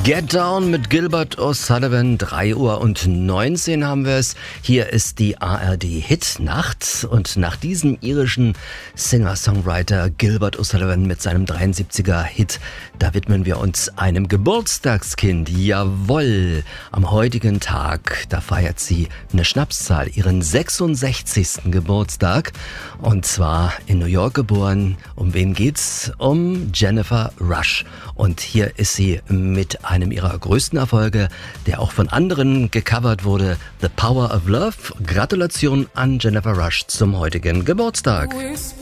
Get Down mit Gilbert O'Sullivan, 3:19 Uhr haben wir es. Hier ist die ARD Hitnacht und nach diesem irischen Singer-Songwriter Gilbert O'Sullivan mit seinem 73er Hit, da widmen wir uns einem Geburtstagskind. Jawohl, am heutigen Tag, da feiert sie eine Schnapszahl, ihren 66. Geburtstag, und zwar in New York geboren. Um wen geht's? Um Jennifer Rush. Und hier ist sie mit einem ihrer größten Erfolge, der auch von anderen gecovert wurde, The Power of Love. Gratulation an Jennifer Rush zum heutigen Geburtstag.